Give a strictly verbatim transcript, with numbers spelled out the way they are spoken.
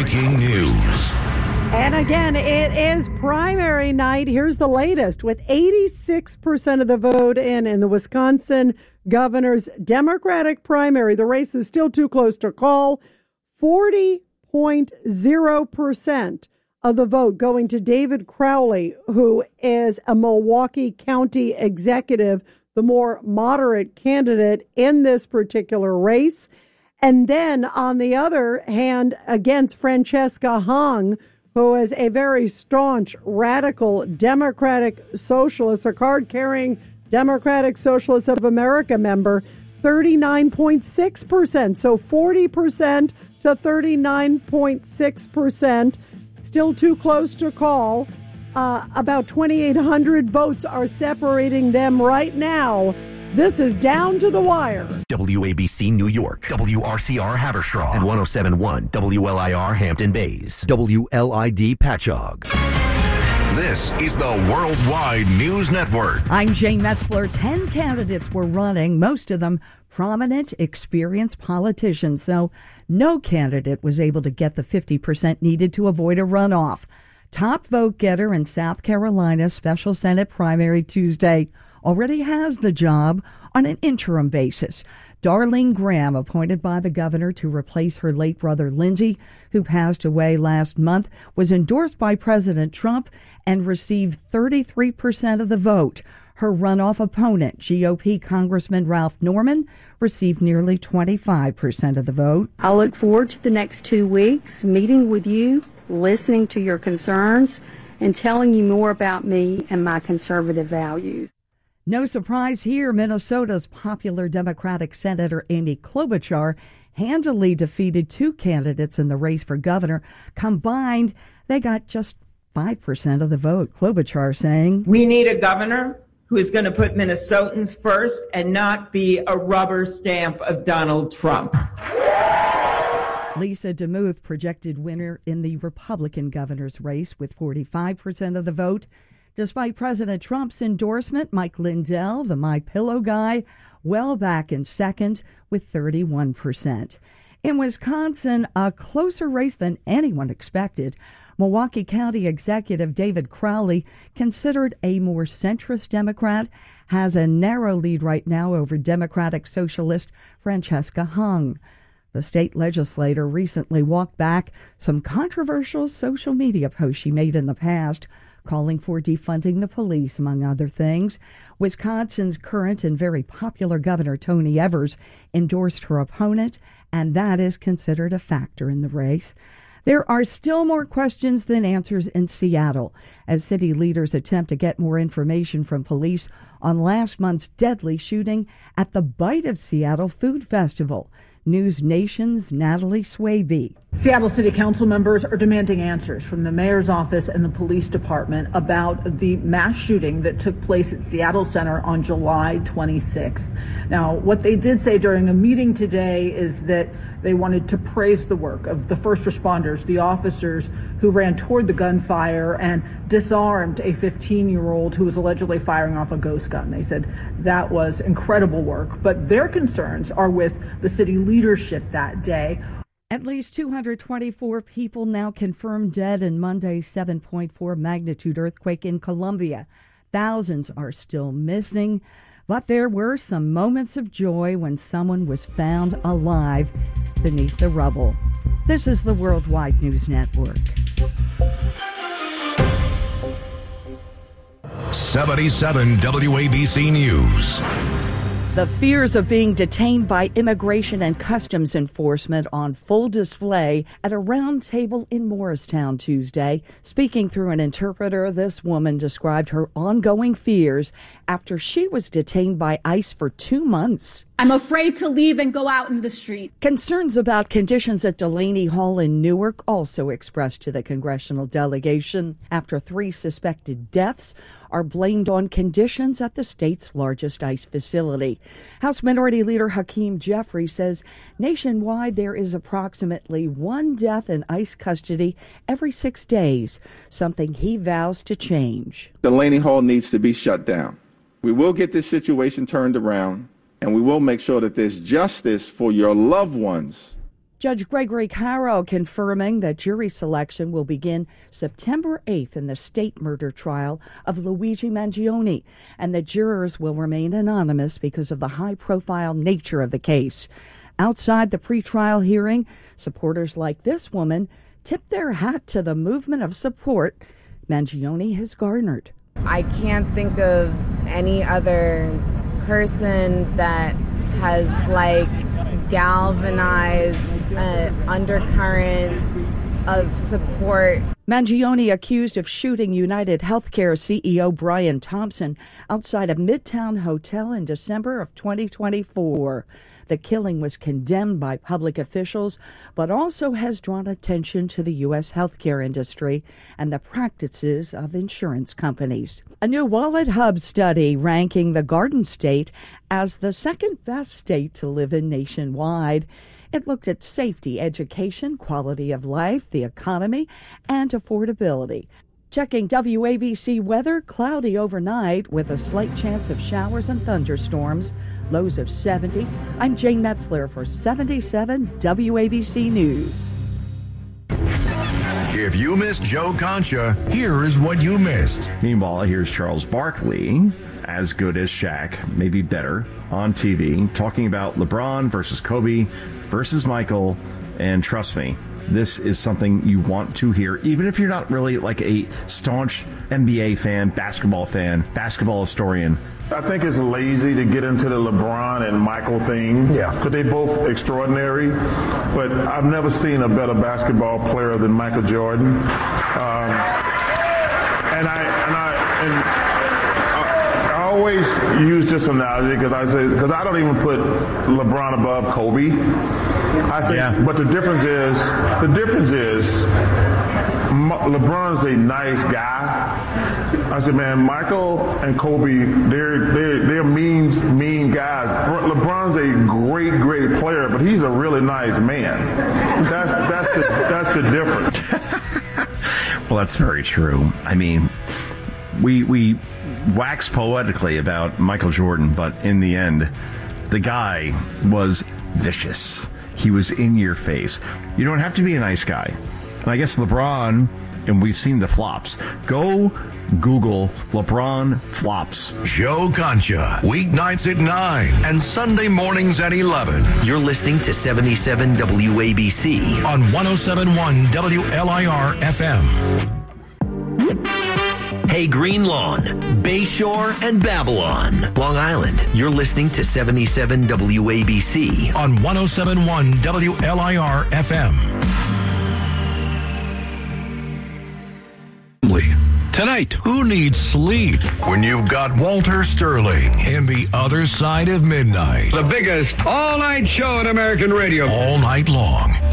breaking news. And again, it is primary night. Here's the latest. With eighty-six percent of the vote in in the Wisconsin governor's Democratic primary, the race is still too close to call. forty point zero percent of the vote going to David Crowley, who is a Milwaukee County executive, the more moderate candidate in this particular race. And then on the other hand, against Francesca Hung, who is a very staunch, radical Democratic Socialist, a card-carrying Democratic Socialist of America member, thirty-nine point six percent. So forty percent to thirty-nine point six percent. Still too close to call. Uh, about twenty-eight hundred votes are separating them right now. This is down to the wire. W A B C New York, W R C R Haverstraw, and one oh seven point one W L I R Hampton Bays, W L I D Patchogue. This is the Worldwide News Network. I'm Jane Metzler. Ten candidates were running, most of them prominent, experienced politicians. So no candidate was able to get the fifty percent needed to avoid a runoff. Top vote getter in South Carolina's special Senate primary Tuesday already has the job on an interim basis. Darlene Graham, appointed by the governor to replace her late brother Lindsey, who passed away last month, was endorsed by President Trump and received thirty-three percent of the vote. Her runoff opponent, G O P Congressman Ralph Norman, received nearly twenty-five percent of the vote. I look forward to the next two weeks, meeting with you, listening to your concerns, and telling you more about me and my conservative values. No surprise here, Minnesota's popular Democratic Senator Amy Klobuchar handily defeated two candidates in the race for governor. Combined, they got just five percent of the vote. Klobuchar saying, "We need a governor who is going to put Minnesotans first and not be a rubber stamp of Donald Trump." Lisa DeMuth, projected winner in the Republican governor's race with forty-five percent of the vote. Despite President Trump's endorsement, Mike Lindell, the My Pillow guy, well back in second with thirty-one percent. In Wisconsin, a closer race than anyone expected. Milwaukee County Executive David Crowley, considered a more centrist Democrat, has a narrow lead right now over Democratic Socialist Francesca Hung. The state legislator recently walked back some controversial social media posts she made in the past, calling for defunding the police, among other things. Wisconsin's current and very popular Governor Tony Evers endorsed her opponent, and that is considered a factor in the race. There are still more questions than answers in Seattle as city leaders attempt to get more information from police on last month's deadly shooting at the Bite of Seattle Food Festival. News Nation's Natalie Swaby. Seattle City Council members are demanding answers from the mayor's office and the police department about the mass shooting that took place at Seattle Center on July twenty-sixth. Now, what they did say during a meeting today is that they wanted to praise the work of the first responders, the officers who ran toward the gunfire and disarmed a fifteen-year-old who was allegedly firing off a ghost gun. They said that was incredible work, but their concerns are with the city leadership that day. At least two hundred twenty-four people now confirmed dead in Monday's seven point four magnitude earthquake in Colombia. Thousands are still missing, but there were some moments of joy when someone was found alive beneath the rubble. This is the Worldwide News Network. seventy-seven W A B C News. The fears of being detained by Immigration and Customs Enforcement on full display at a round table in Morristown Tuesday. Speaking through an interpreter, this woman described her ongoing fears after she was detained by ICE for two months. I'm afraid to leave and go out in the street. Concerns about conditions at Delaney Hall in Newark also expressed to the congressional delegation after three suspected deaths are blamed on conditions at the state's largest ICE facility. House Minority Leader Hakeem Jeffrey says nationwide there is approximately one death in ICE custody every six days, something he vows to change. Delaney Hall needs to be shut down. We will get this situation turned around, and we will make sure that there's justice for your loved ones Judge Gregory Caro confirming that jury selection will begin September eighth in the state murder trial of Luigi Mangione, and the jurors will remain anonymous because of the high-profile nature of the case. Outside the pretrial hearing, supporters like this woman tip their hat to the movement of support Mangione has garnered. I can't think of any other person that has, like, galvanized an undercurrent of support. Mangione accused of shooting United Healthcare C E O Brian Thompson outside a Midtown hotel in December of twenty twenty-four. The killing was condemned by public officials, but also has drawn attention to the U S healthcare industry and the practices of insurance companies. A new Wallet Hub study ranking the Garden State as the second best state to live in nationwide. It looked at safety, education, quality of life, the economy, and affordability. Checking W A B C weather, cloudy overnight with a slight chance of showers and thunderstorms, lows of seventy. I'm Jane Metzler for seventy-seven W A B C News. If you missed Joe Concha, here is what you missed. Meanwhile, here's Charles Barkley, as good as Shaq, maybe better, on T V, talking about LeBron versus Kobe versus Michael, and trust me, this is something you want to hear, even if you're not really like a staunch N B A fan, basketball fan, basketball historian. I think it's lazy to get into the LeBron and Michael thing. Yeah. Because they're both extraordinary. But I've never seen a better basketball player than Michael Jordan. Um, and I and I and I, I always use this analogy because I say because I don't even put LeBron above Kobe. I think, yeah. But the difference is the difference is LeBron's a nice guy. I said, man, Michael and Kobe, they're they're they're mean mean guys. LeBron's a great great player, but he's a really nice man. That's that's the that's the difference. Well, that's very true. I mean, we we wax poetically about Michael Jordan, but in the end, the guy was vicious. He was in your face. You don't have to be a nice guy. And I guess LeBron, and we've seen the flops. Go Google LeBron flops. Joe Concha, weeknights at nine and Sunday mornings at eleven. You're listening to seventy-seven W A B C on one oh seven point one W L I R F M. Hey, Green Lawn, Bayshore, and Babylon, Long Island. You're listening to seventy-seven W A B C on one oh seven point one W L I R F M. Tonight, who needs sleep when you've got Walter Sterling in The Other Side of Midnight? The biggest all-night show in American radio. All night long.